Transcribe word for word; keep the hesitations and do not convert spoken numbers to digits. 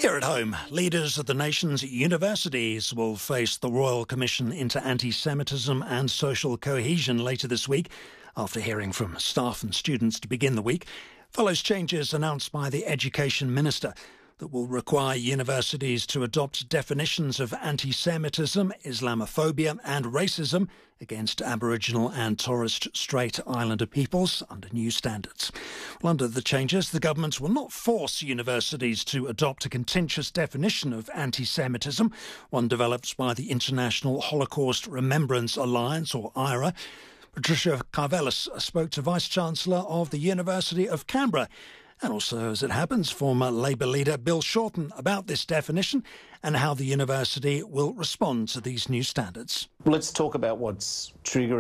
Here at home, leaders of the nation's universities will face the Royal Commission into Anti-Semitism and Social Cohesion later this week, after hearing from staff and students to begin the week. Follows changes announced by the Education Minister that will require universities to adopt definitions of anti-Semitism, Islamophobia and racism against Aboriginal and Torres Strait Islander peoples under new standards. Well, under the changes, the government will not force universities to adopt a contentious definition of anti-Semitism, one developed by the International Holocaust Remembrance Alliance, or I R A. Patricia Karvelas spoke to Vice-Chancellor of the University of Canberra, and also, as it happens, former Labour leader Bill Shorten about this definition and how the university will respond to these new standards. Let's talk about what's triggering